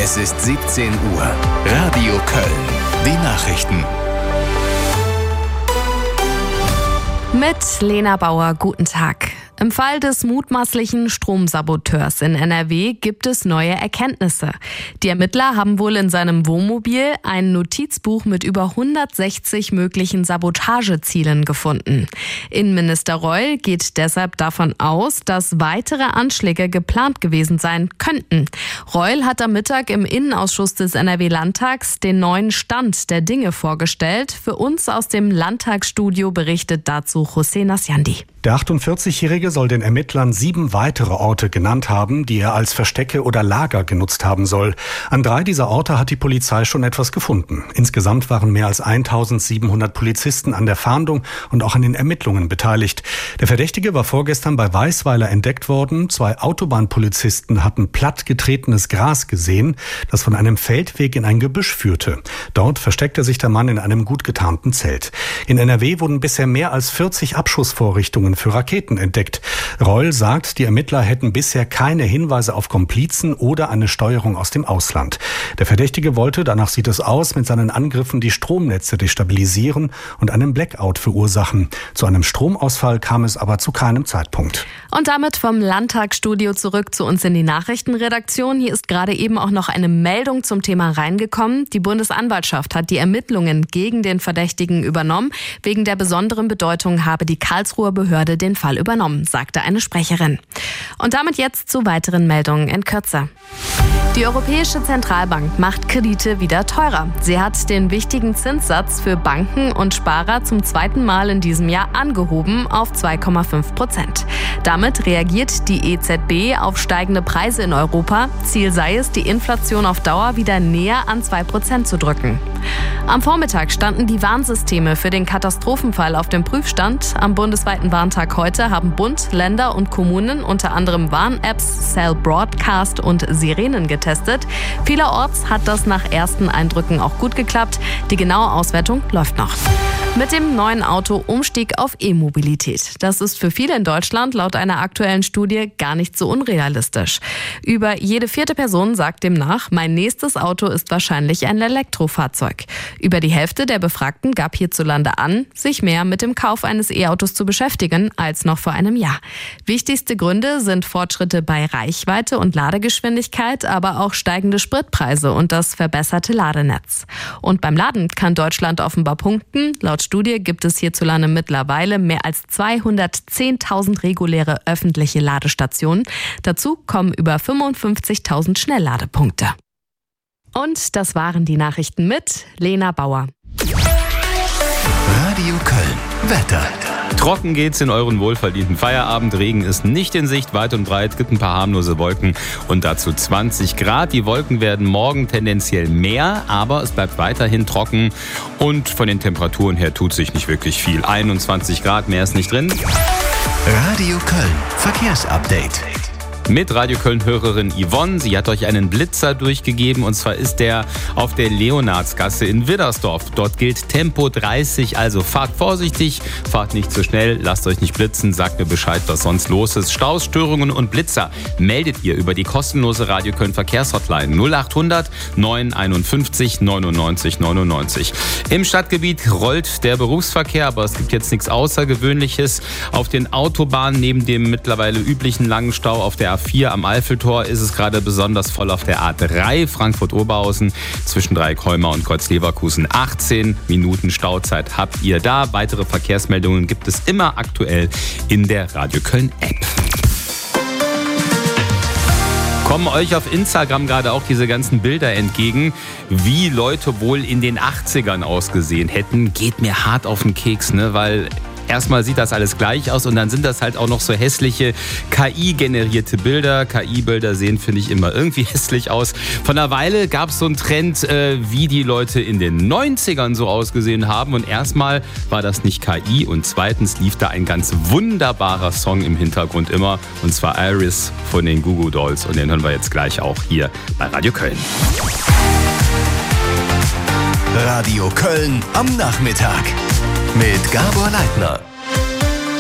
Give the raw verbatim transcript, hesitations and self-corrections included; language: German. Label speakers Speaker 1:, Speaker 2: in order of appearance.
Speaker 1: Es ist siebzehn Uhr. Radio Köln. Die Nachrichten.
Speaker 2: Mit Lena Bauer, guten Tag. Im Fall des mutmaßlichen Stromsaboteurs in N R W gibt es neue Erkenntnisse. Die Ermittler haben wohl in seinem Wohnmobil ein Notizbuch mit über hundertsechzig möglichen Sabotagezielen gefunden. Innenminister Reul geht deshalb davon aus, dass weitere Anschläge geplant gewesen sein könnten. Reul hat am Mittag im Innenausschuss des N R W-Landtags den neuen Stand der Dinge vorgestellt. Für uns aus dem Landtagsstudio berichtet dazu José Nasjandi.
Speaker 3: Der achtundvierzigjährige soll den Ermittlern sieben weitere Orte genannt haben, die er als Verstecke oder Lager genutzt haben soll. An drei dieser Orte hat die Polizei schon etwas gefunden. Insgesamt waren mehr als eintausendsiebenhundert Polizisten an der Fahndung und auch an den Ermittlungen beteiligt. Der Verdächtige war vorgestern bei Weisweiler entdeckt worden. Zwei Autobahnpolizisten hatten plattgetretenes Gras gesehen, das von einem Feldweg in ein Gebüsch führte. Dort versteckte sich der Mann in einem gut getarnten Zelt. In N R W wurden bisher mehr als vierzig Abschussvorrichtungen für Raketen entdeckt. Reul sagt, die Ermittler hätten bisher keine Hinweise auf Komplizen oder eine Steuerung aus dem Ausland. Der Verdächtige wollte, danach sieht es aus, mit seinen Angriffen die Stromnetze destabilisieren und einen Blackout verursachen. Zu einem Stromausfall kam es aber zu keinem Zeitpunkt.
Speaker 2: Und damit vom Landtagsstudio zurück zu uns in die Nachrichtenredaktion. Hier ist gerade eben auch noch eine Meldung zum Thema reingekommen. Die Bundesanwaltschaft hat die Ermittlungen gegen den Verdächtigen übernommen. Wegen der besonderen Bedeutung habe die Karlsruher Behörde den Fall übernommen, sagte eine Sprecherin. Und damit jetzt zu weiteren Meldungen in Kürze. Die Europäische Zentralbank macht Kredite wieder teurer. Sie hat den wichtigen Zinssatz für Banken und Sparer zum zweiten Mal in diesem Jahr angehoben auf zwei Komma fünf Prozent. Damit reagiert die E Z B auf steigende Preise in Europa. Ziel sei es, die Inflation auf Dauer wieder näher an zwei Prozent zu drücken. Am Vormittag standen die Warnsysteme für den Katastrophenfall auf dem Prüfstand. Am bundesweiten Warntag heute haben Bund, Länder und Kommunen unter anderem Warn-Apps, Cell Broadcast und Sirenen getestet. Vielerorts hat das nach ersten Eindrücken auch gut geklappt. Die genaue Auswertung läuft noch. Mit dem neuen Auto Umstieg auf E-Mobilität. Das ist für viele in Deutschland laut einer aktuellen Studie gar nicht so unrealistisch. Über jede vierte Person sagt demnach, mein nächstes Auto ist wahrscheinlich ein Elektrofahrzeug. Über die Hälfte der Befragten gab hierzulande an, sich mehr mit dem Kauf eines E-Autos zu beschäftigen als noch vor einem Jahr. Wichtigste Gründe sind Fortschritte bei Reichweite und Ladegeschwindigkeit, aber auch steigende Spritpreise und das verbesserte Ladenetz. Und beim Laden kann Deutschland offenbar punkten. Laut Studie gibt es hierzulande mittlerweile mehr als zweihundertzehntausend reguläre öffentliche Ladestationen. Dazu kommen über fünfundfünfzigtausend Schnellladepunkte. Und das waren die Nachrichten mit Lena Bauer.
Speaker 1: Radio Köln. Wetter.
Speaker 4: Trocken geht's in euren wohlverdienten Feierabend. Regen ist nicht in Sicht. Weit und breit gibt ein paar harmlose Wolken und dazu zwanzig Grad. Die Wolken werden morgen tendenziell mehr, aber es bleibt weiterhin trocken und von den Temperaturen her tut sich nicht wirklich viel. einundzwanzig Grad, mehr ist nicht drin.
Speaker 1: Radio Köln. Verkehrsupdate.
Speaker 4: Mit Radio Köln-Hörerin Yvonne. Sie hat euch einen Blitzer durchgegeben und zwar ist der auf der Leonardsgasse in Widdersdorf. Dort gilt Tempo dreißig, also fahrt vorsichtig, fahrt nicht zu schnell, lasst euch nicht blitzen, sagt mir Bescheid, was sonst los ist. Staus, Störungen und Blitzer meldet ihr über die kostenlose Radio Köln Verkehrshotline null achthundert neunhunderteinundfünfzig neunundneunzig neunundneunzig. Im Stadtgebiet rollt der Berufsverkehr, aber es gibt jetzt nichts Außergewöhnliches. Auf den Autobahnen neben dem mittlerweile üblichen langen Stau auf der A vier am Eifeltor ist es gerade besonders voll auf der A drei Frankfurt-Oberhausen zwischen Dreieckholmer und Kreuz-Leverkusen. achtzehn Minuten Stauzeit habt ihr da. Weitere Verkehrsmeldungen gibt es immer aktuell in der Radio Köln App. Kommen euch auf Instagram gerade auch diese ganzen Bilder entgegen, wie Leute wohl in den achtzigern ausgesehen hätten? Geht mir hart auf den Keks, ne? Weil erstmal sieht das alles gleich aus und dann sind das halt auch noch so hässliche K I-generierte Bilder. K I-Bilder sehen, finde ich, immer irgendwie hässlich aus. Von einer Weile gab es so einen Trend, äh, wie die Leute in den neunzigern so ausgesehen haben. Und erstmal war das nicht K I und zweitens lief da ein ganz wunderbarer Song im Hintergrund immer. Und zwar Iris von den Goo Goo Dolls. Und den hören wir jetzt gleich auch hier bei Radio Köln.
Speaker 1: Radio Köln am Nachmittag mit Gabor Leitner.